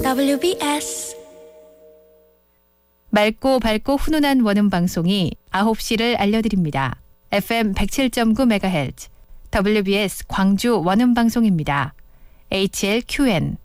WBS 맑고 밝고 훈훈한 원음 방송이 9시를 알려드립니다. FM 107.9MHz WBS 광주 원음 방송입니다. HLQN